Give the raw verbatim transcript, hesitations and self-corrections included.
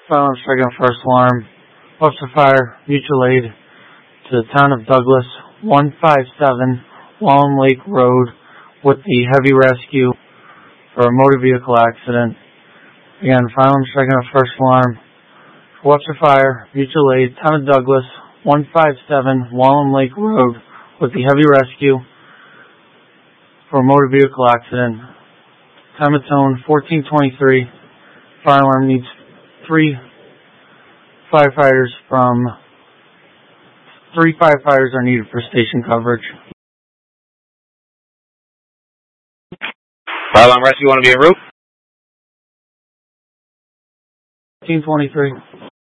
Silent striking first alarm. Officer fire, mutual aid to the town of Douglas, one five seven Wallen Lake Road with the heavy rescue for a motor vehicle accident. Again, final striking first alarm. Officer fire, mutual aid, town of Douglas, one five seven Wallen Lake Road with the heavy rescue for a motor vehicle accident. Time of tone fourteen twenty-three. Fire alarm needs three firefighters from three firefighters are needed for station coverage. Fire alarm rescue, want to be en route? fourteen twenty-three.